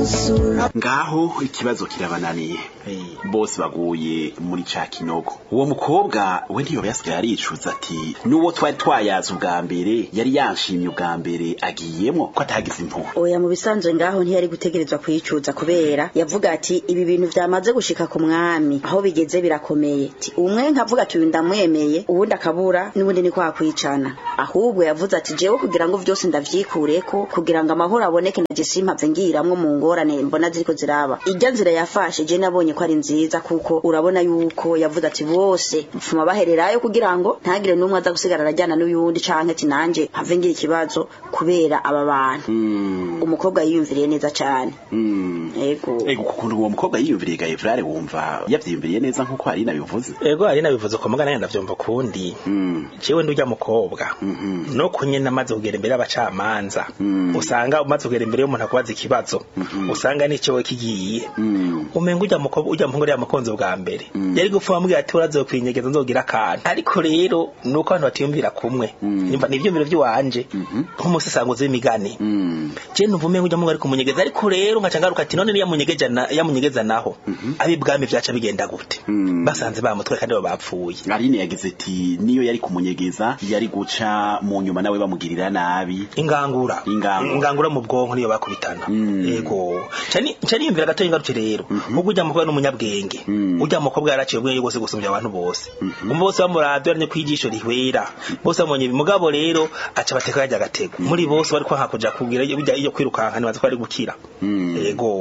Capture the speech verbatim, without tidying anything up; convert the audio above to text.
ngaho ikibazo kirabananiye bose baguye muri ca kinogo. Uwo mukobwa we ntiyoba yasigaye aricuza ati nuwo twari twayaza ubwa mbere yari yanshimye ubwa mbere agiyemo ko atagize impuhwe. Oya mu bisanzwe ngaho ntiyari gutegerezwa kwicuza kubera yavuga ati ibi bintu vyamaze gushika ku mwami aho bigeze birakomeye. Ati umwe nkavuga ati ndamwemeye ubundi akabura n'ubundi ni kwa kwicana. Ahubwo yavuze ati jewe kugira ngo vyose ndavyikureko kugira ngo amahoro aboneke na jesimpave ngiramwo mu ngorane mbona ziriko ziraba. Ijya nzira yafashe je nabonye ko ari nziza kuko urabona yuko yavuze ati bose mfuma bahererayo kugira ngo ntagire numwe aza gusigara arajyana n'uyundi canke ati nanje have ngira ikibazo kubera aba bantu. Mm. Umukobwa yiyumviriye neza cyane. Mm. Ego. Ego kukuntu uwo mukobwa yiyumviriye ga Evrare wumva yavyiyumviriye neza nkuko hari nabivuze. Ego hari nabivuze ko mugana yenda vyumva kundi. Mm. Jewe ndujya mukobwa. Mm -hmm. No kunye namaze kugera imbere abacamanza. Mm. Usanga umaze kugera imbere y'umuntu akubaza ikibazo. Mm -hmm. Usanga nico we kigiye. Mm. Umenga ujya mukobwa ujya muhungu ya makonzo bwa mbere. Mm. Yari gupfa mbwira ati urazo kwinyegeza nzogira akantu. Ariko rero nuko abantu batiyumvira kumwe. Mm. Nimba nivyumviro by'uwanje. Mm -hmm. Nk'umusesanguzi w'imigani. Mm. Je nuvume ujya muhungu ari kumunyegeza ariko rero nkacangaruka ati none yamunyegeza na yamunyegeza naho. Mm -hmm. Abi bwami vyaca bigenda gute. Mm. Basanze bamutwe kandi bapfuye. Arine yagize ati niyo yari kumunyegeza yari guca mu nyuma nawe bamugirira nabi. Ingangura. Ingangura, Ingangura mu bwonko niyo bakubitana. Mm. Ego. Cani cani yumvira gato ingaruke rero. Mm -hmm. Ujya mukobwa n'umunyabwenge. Mm. Ujya mukobwa yaraciye ubwenge bwose gusumbya abantu bose. Mm -hmm. Umwe bose bamuravye aranye kwijisho rihwera. Bose bamonye mugabo rero aca bateka yajya gatego. Mm -hmm. Muri bose bari kwa hakuja kugira iyo kwirukanka nibaza ko ari gukira. Mm. Ego.